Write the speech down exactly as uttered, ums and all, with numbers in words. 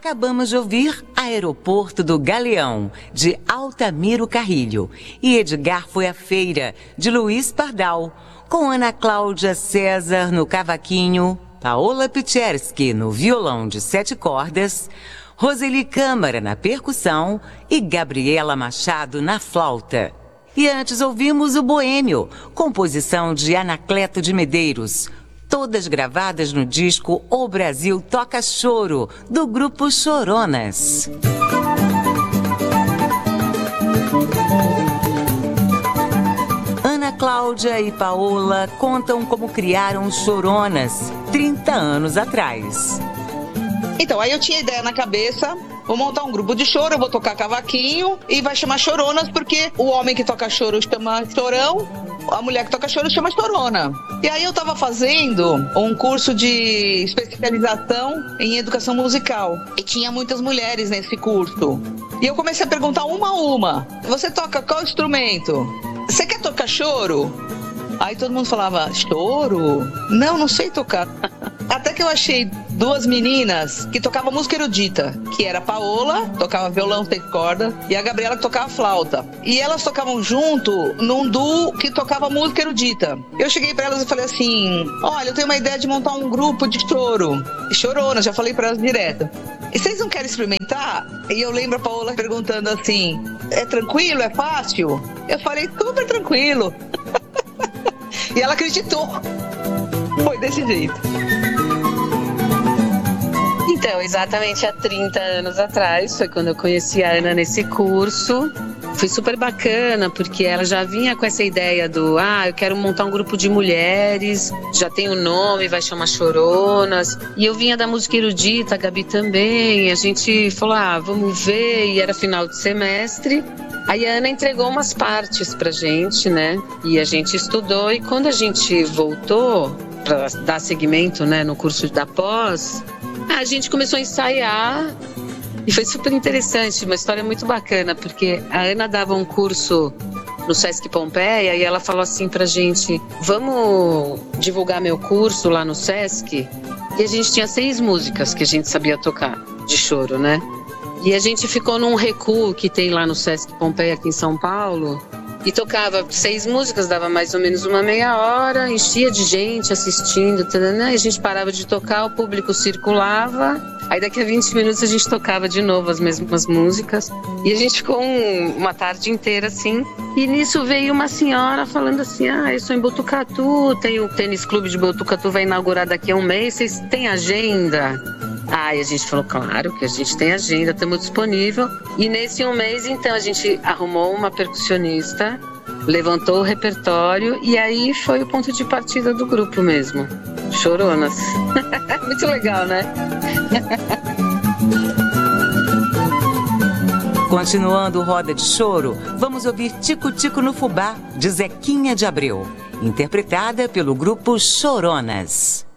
Acabamos de ouvir Aeroporto do Galeão, de Altamiro Carrilho, e Edgar Foi à Feira, de Luiz Pardal, com Ana Cláudia César no cavaquinho, Paola Picherski no violão de sete cordas, Roseli Câmara na percussão e Gabriela Machado na flauta. E antes ouvimos o Boêmio, composição de Anacleto de Medeiros, todas gravadas no disco O Brasil Toca Choro, do grupo Choronas. Ana Cláudia e Paola contam como criaram Choronas trinta anos atrás. Então, aí eu tinha ideia na cabeça, vou montar um grupo de choro, eu vou tocar cavaquinho e vai chamar Choronas, porque o homem que toca choro chama chorão, a mulher que toca choro chama chorona. E aí eu tava fazendo um curso de especialização em educação musical e tinha muitas mulheres nesse curso. E eu comecei a perguntar uma a uma: você toca qual instrumento? Você quer tocar choro? Aí todo mundo falava: choro? Não, não sei tocar. Até que eu achei duas meninas que tocavam música erudita, que era a Paola, tocava violão, seis cordas, e a Gabriela, que tocava flauta. E elas tocavam junto num duo que tocava música erudita. Eu cheguei pra elas e falei assim: olha, eu tenho uma ideia de montar um grupo de choro. Chorona, já falei pra elas direto. E vocês não querem experimentar? E eu lembro a Paola perguntando assim: é tranquilo? É fácil? Eu falei: super tranquilo. E ela acreditou. Foi desse jeito. Então, exatamente há trinta anos atrás, foi quando eu conheci a Ana nesse curso. Foi super bacana, porque ela já vinha com essa ideia do: ah, eu quero montar um grupo de mulheres, já tem o nome, vai chamar Choronas. E eu vinha da música erudita, a Gabi também. A gente falou: ah, vamos ver, e era final de semestre. Aí a Ana entregou umas partes pra gente, né? E a gente estudou, e quando a gente voltou para dar seguimento, né, no curso da pós, a gente começou a ensaiar e foi super interessante, uma história muito bacana, porque a Ana dava um curso no Sesc Pompeia e ela falou assim pra gente: vamos divulgar meu curso lá no Sesc? E a gente tinha seis músicas que a gente sabia tocar de choro, né? E a gente ficou num recuo que tem lá no Sesc Pompeia, aqui em São Paulo, e tocava seis músicas, dava mais ou menos uma meia hora, enchia de gente assistindo, e a gente parava de tocar, o público circulava, aí daqui a vinte minutos a gente tocava de novo as mesmas músicas, e a gente ficou um, uma tarde inteira assim, e nisso veio uma senhora falando assim: ah, eu sou em Botucatu, tem o tênis clube de Botucatu, vai inaugurar daqui a um mês, vocês têm agenda? Aí a gente falou: claro que a gente tem agenda, estamos disponível. E nesse um mês, então, a gente arrumou uma percussionista, levantou o repertório, e aí foi o ponto de partida do grupo mesmo. Choronas. Muito legal, né? Continuando Roda de Choro, vamos ouvir Tico Tico no Fubá, de Zequinha de Abreu, interpretada pelo grupo Choronas.